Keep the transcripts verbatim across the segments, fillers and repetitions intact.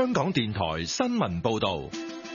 香港電台新聞報道。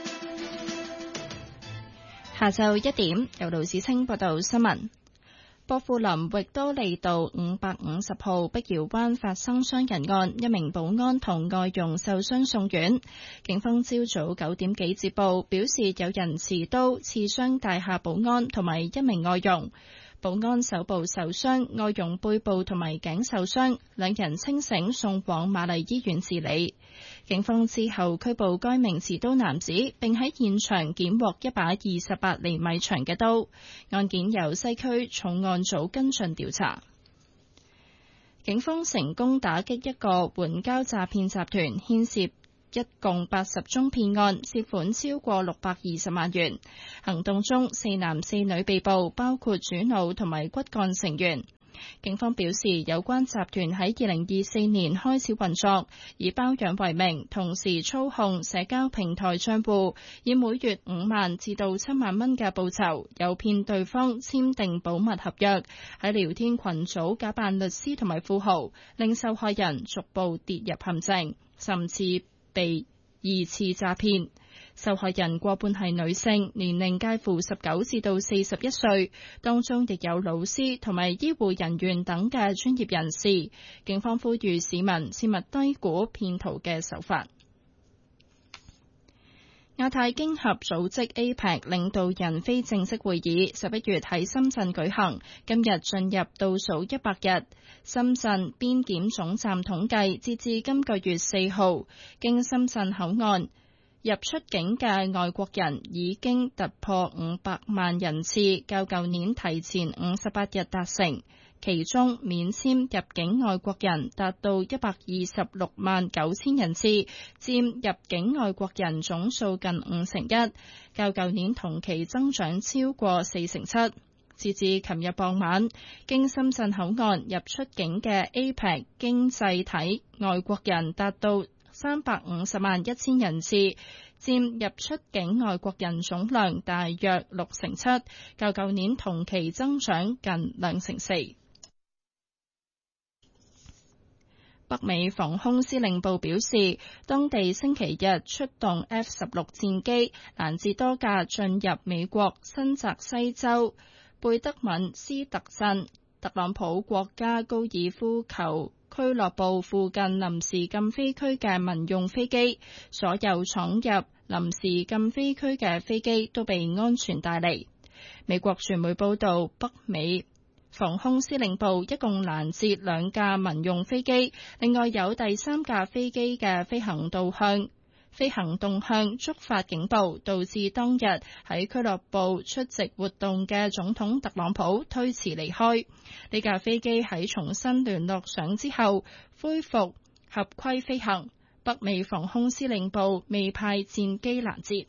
下晝一點，由盧子清報道新聞。薄扶林域多利道五百五十號碧瑤灣發生傷人案，一名保安同外傭受傷送院。警方朝早九點幾接報，表示有人持刀刺傷大廈保安同埋一名外傭。保安手部受傷，外傭背部同埋頸受傷，兩人清醒送往瑪麗醫院治理。警方之後拘捕該名持刀男子，並喺現場檢獲一把二十八厘米長嘅刀。案件由西區重案組跟進調查。警方成功打擊一個援交詐騙集團，牽涉一共八十宗騙案，涉款超過六百二十萬元。行動中，四男四女被捕，包括主腦同埋骨幹成員。警方表示，有關集團喺二零二四年開始運作，以包養為名，同時操控社交平台賬戶，以每月五萬至到七萬蚊嘅報酬，誘騙對方簽訂保密合約，喺聊天群組假扮律師同埋富豪，令受害人逐步跌入陷阱，甚至被二次詐騙。受害人過半係女性，年齡介乎十九至到四十一歲，當中亦有老師同埋醫護人員等嘅專業人士。警方呼籲市民切勿低估騙徒嘅手法。亞太經合組織 A P E C 領導人非正式會議十一月喺深圳舉行，今日進入倒數一百日。深圳邊檢總站統計，截至今個月四號，經深圳口岸入出境嘅外國人已經突破五百萬人次，較舊年提前五十八日達成。其中免簽入境外國人達到一百二十六萬九千人次，佔入境外國人總數近五成一，較舊年同期增長超過四成七。截至琴日傍晚，經深圳口岸入出境嘅 A P E C 經濟體外國人達到三百五十萬一千人次，佔入出境外國人總量大約六成七，較舊年同期增長近兩成四。北美防空司令部表示，當地星期日出動 F 十六戰機攔截多架進入美國新澤西州貝德敏斯特鎮特朗普國家高爾夫球俱樂部附近臨時禁飛區嘅民用飛機，所有闖入臨時禁飛區嘅飛機都被安全帶離。美國傳媒報道，北美防空司令部一共攔截兩架民用飛機，另外有第三架飛機嘅飛行導向飛行動向觸發警報，導致當日喺俱樂部出席活動嘅總統特朗普推遲離開。呢架飛機喺重新聯絡上之後恢復合規飛行。北美防空司令部未派戰機攔截。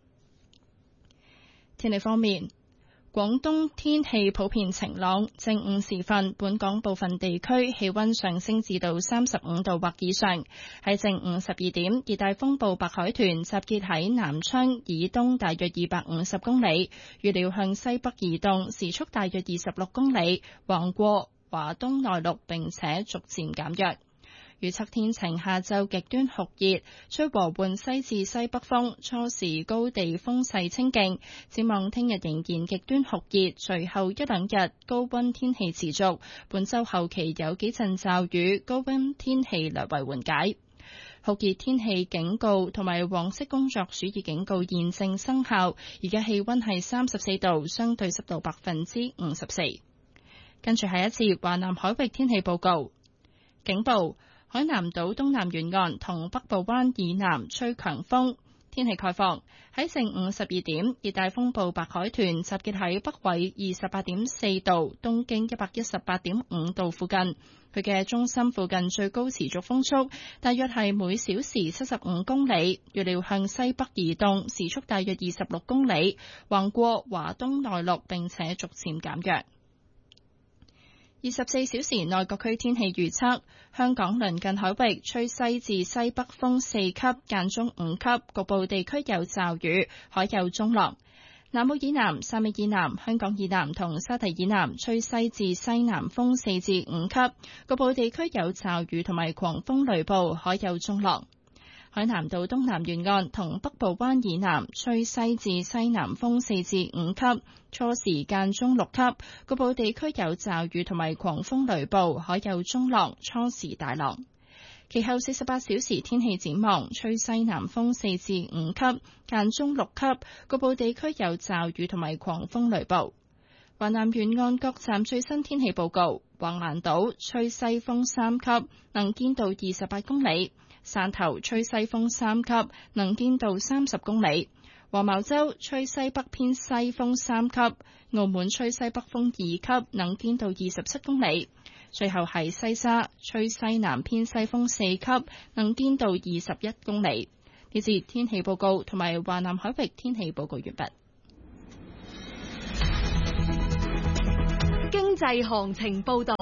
天氣方面，廣東天氣普遍晴朗，正午時分，本港部分地區氣溫上升至到三十五度或以上。喺正午十二點，熱帶風暴白海豚集結喺南昌以東大約二百五十公里，預料向西北移動，時速大約二十六公里，橫過華東內陸並且逐漸減弱。預測天晴，下晝極端酷熱，吹和緩西至西北風，初時高地風勢清勁。展望聽日仍然極端酷熱，隨後一兩日高溫天氣持續。本週後期有幾陣驟雨，高溫天氣略為緩解。酷熱天氣警告同埋黃色工作暑熱警告現正生效。而家氣溫係三十四度，相對濕度百分之五十四。跟住係一次華南海域天氣報告，警報。海南島東南沿岸同北部灣以南吹強風，天氣概況。喺正午十二點，熱帶風暴白海豚集結喺北緯二十八點四度、東經一百一十八點五度附近。佢嘅中心附近最高持續風速大約係每小時七十五公里，預料向西北移動，時速大約二十六公里，橫過華東內陸並且逐漸減弱。二十四小時內各區天氣預測：香港鄰近海域吹西至西北風四級，間中五級，局部地區有驟雨，海有中浪。南澳以南、汕尾以南、香港以南同沙堤以南吹西至西南風四至五級，局部地區有驟雨同埋狂風雷暴，海有中浪。 海南島東南沿岸同北部灣以南吹西至西南風四至五級，初時間中六級，局部地區有驟雨同埋狂風雷暴，海有中浪，初時大浪。其後四十八小時天氣展望，吹西南風四至五級，間中六級，局部地區有驟雨同埋狂風雷暴。華南沿岸各站最新天氣報告：橫瀾島吹西風三級，能見度二十八公里；汕頭吹西風三級，能見度三十公里；黃茅洲吹西北偏西風三級；澳門吹西北風二級，能見度二十七公里。最後係西沙吹西南偏西風四級，能見度二十一公里。呢節天氣報告同埋華南海域天氣報告完畢。 經濟行情報道。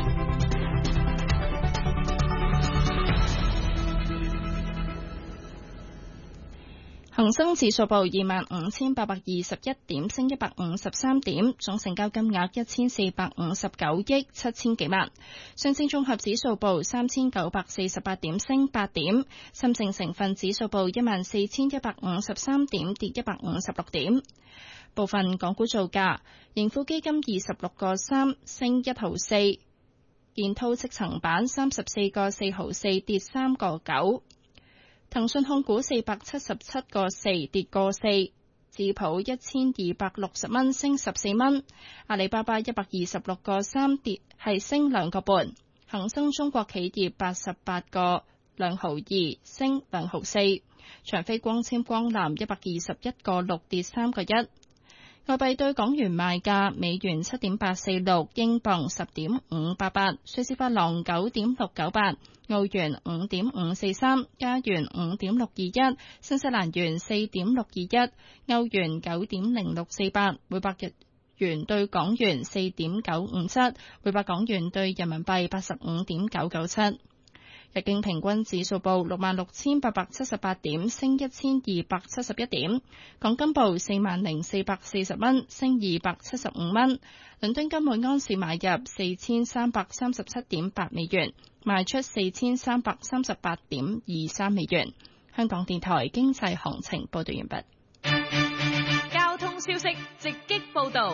恒生指數報二萬五千八百二十一點，升一百五十三點，總成交金額一千四百五十九億七千幾萬。上證綜合指數報三千九百四十八點，升八點。深證成分指數報一萬四千一百五十三點，跌一百五十六點。部分港股造價：盈富基金二十六個三，升一毫四；建滔積層板三十四個四毫四，跌三個九。騰訊控股四百七十七個四，跌個四；智普一千二百六十蚊，升十四蚊；阿里巴巴一百二十六個三，跌係升兩個半；恒生中國企業八十八個兩毫二，升兩毫四；長飛光纖光纜一百二十一個六，跌三個一。外幣對港元賣價：美元七點八四六，英鎊十點五八八，瑞士法郎九點六九八，澳元五點五四三，加元五點六二一，新西蘭元四點六二一，歐元九點零六四八，每百日元對港元四點九五七，每百港元對人民幣八十五點九九七。日經平均指數報六萬六千八百七十八點，升一千二百七十一點。港金報四萬零四百四十蚊，升二百七十五蚊。倫敦金每安士買入四千三百三十七點八美元，賣出四千三百三十八點二三美元。香港電台經濟行情報道完畢。 交通消息直擊報道。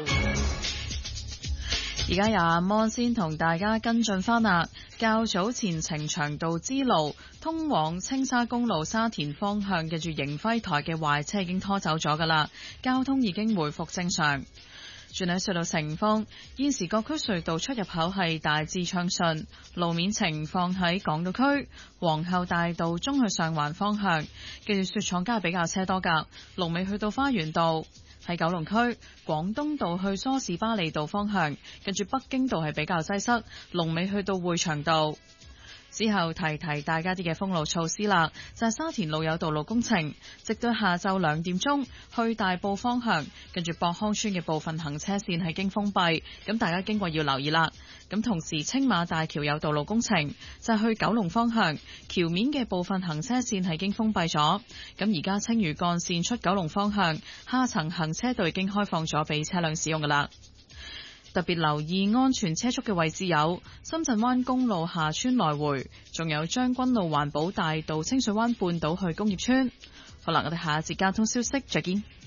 而家由阿摩先同大家跟進翻啦。較早前呈祥道支路通往青沙公路沙田方向嘅住迎輝台嘅壞車已經拖走咗噶啦，交通已經回復正常。轉喺隧道情況，現時各區隧道出入口係大致暢順。路面情況喺港島區皇后大道中去上環方向，跟住雪廠街比較車多噶，龍尾去到花園道。喺九龍區廣東道去梳士巴利道方向，跟住北京道係比較擠塞，龍尾去到匯祥道。之後提提大家啲嘅封路措施啦，就係、是、沙田路有道路工程，直到下晝兩點鐘去大埔方向，跟住博康村嘅部分行車線係經封閉，咁大家經過要留意啦。咁同時青馬大橋有道路工程，就係、是、去九龍方向橋面嘅部分行車線係經封閉咗。咁而家青嶼幹線出九龍方向下層行車道已經開放咗俾車輛使用噶啦。特別留意安全車速嘅位置有深圳灣公路下村來回，仲有將軍路環保大道清水灣半島去工業村。好啦，我哋下一節交通消息再見。